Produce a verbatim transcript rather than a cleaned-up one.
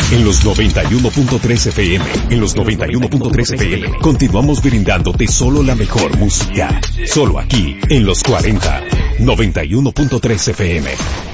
En los noventa y uno punto tres F M, en los noventa y uno punto tres F M, continuamos brindándote solo la mejor música. Solo aquí, en los cuarenta, noventa y uno punto tres F M.